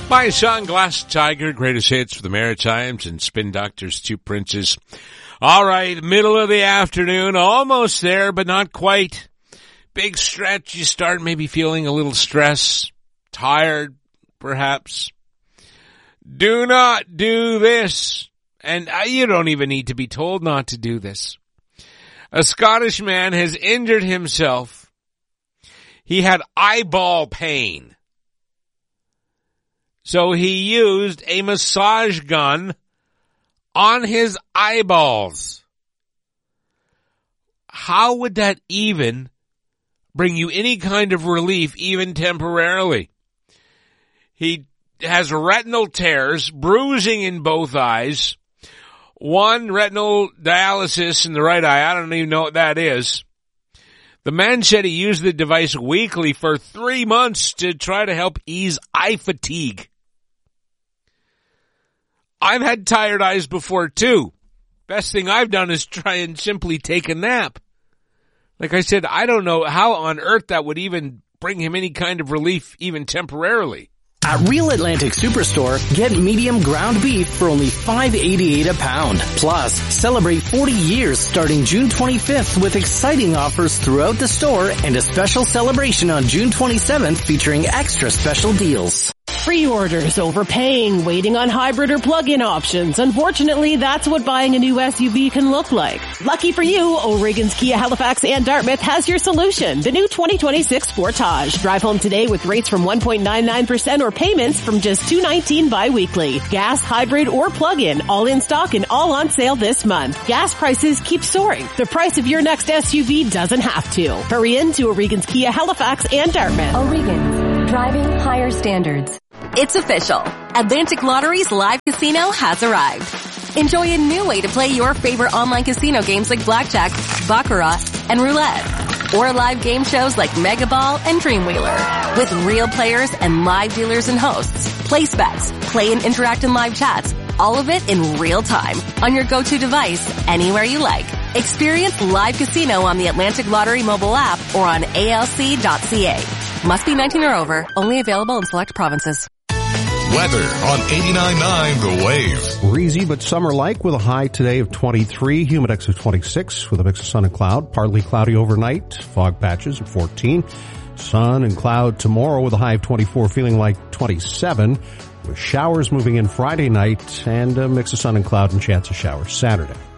My song, Glass Tiger, greatest hits for the Maritimes and Spin Doctors, Two Princes. All right, middle of the afternoon, almost there, but not quite. Big stretch, you start maybe feeling a little stress, tired, perhaps. Do not do this. And you don't even need to be told not to do this. A Scottish man has injured himself. He had eyeball pain. So he used a massage gun on his eyeballs. How would that even bring you any kind of relief, even temporarily? He has retinal tears, bruising in both eyes, one retinal dialysis in the right eye. I don't even know what that is. The man said he used the device weekly for 3 months to try to help ease eye fatigue. I've had tired eyes before too. Best thing I've done is try and simply take a nap. Like I said, I don't know how on earth that would even bring him any kind of relief, even temporarily. At Real Atlantic Superstore, get medium ground beef for only $5.88 a pound. Plus, celebrate 40 years starting June 25th with exciting offers throughout the store and a special celebration on June 27th featuring extra special deals. Pre-orders, overpaying, waiting on hybrid or plug-in options. Unfortunately, that's what buying a new SUV can look like. Lucky for you, O'Regan's Kia Halifax and Dartmouth has your solution. The new 2026 Sportage. Drive home today with rates from 1.99% or payments from just $219 bi-weekly. Gas, hybrid, or plug-in, all in stock and all on sale this month. Gas prices keep soaring. The price of your next SUV doesn't have to. Hurry into O'Regan's Kia Halifax and Dartmouth. O'Regan's, driving higher standards. It's official. Atlantic Lottery's live casino has arrived. Enjoy a new way to play your favorite online casino games like Blackjack, Baccarat, and Roulette. Or live game shows like Mega Ball and Dreamwheeler. With real players and live dealers and hosts. Place bets, play and interact in live chats. All of it in real time on your go-to device anywhere you like. Experience live casino on the Atlantic Lottery mobile app or on alc.ca. Must be 19 or over. Only available in select provinces. Weather on 89.9 The Wave. Breezy but summer-like with a high today of 23, humidex of 26 with a mix of sun and cloud. Partly cloudy overnight, fog patches of 14. Sun and cloud tomorrow with a high of 24, feeling like 27. With showers moving in Friday night and a mix of sun and cloud and chance of showers Saturday.